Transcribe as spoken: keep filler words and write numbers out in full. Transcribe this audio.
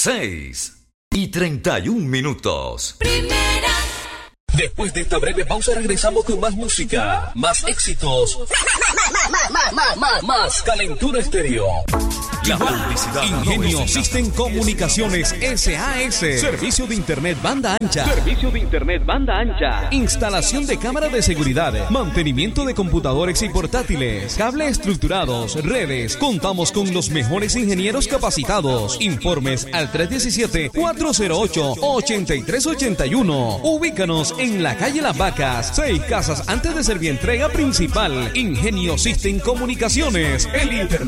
seis y treinta y un minutos. Primera. Después de esta breve pausa regresamos con más música, más éxitos, más, más, más, más, más Calentura Estéreo. La publicidad. Ingenio System Comunicaciones S A S. Servicio de Internet banda ancha. Servicio de Internet banda ancha. Instalación de cámara de seguridad. Mantenimiento de computadores y portátiles. Cable estructurados. Redes. Contamos con los mejores ingenieros capacitados. Informes al tres uno siete, cuatro cero ocho, ocho tres ocho uno. Ubícanos en la calle Las Vacas. Seis casas antes de Servientrega Principal. Ingenio System Comunicaciones. El Internet